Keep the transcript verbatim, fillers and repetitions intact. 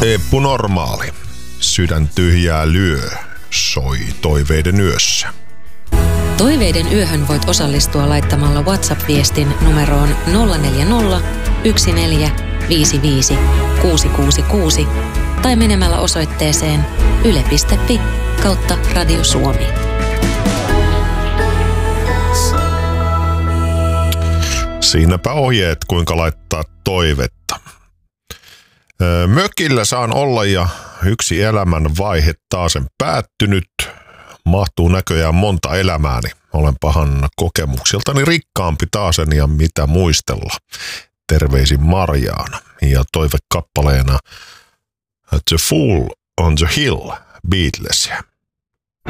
Eppu Normaali. Sydän tyhjää lyö. Soi toiveiden yössä. Toiveiden yöhön voit osallistua laittamalla WhatsApp-viestin numeroon nolla neljä nolla, yksi neljä, viisi viisi, kuusi kuusi kuusi tai menemällä osoitteeseen yle piste fi kautta Radio Suomi. Siinäpä ohjeet, kuinka laittaa toivetta. Mökillä saan olla ja yksi elämän vaihe taasen päättynyt. Mahtuu näköjään monta elämääni. Olen pahan kokemuksiltani rikkaampi taasen ja mitä muistella. Terveisin Marjaana ja toivekappaleena The Fool on the Hill, Beatles.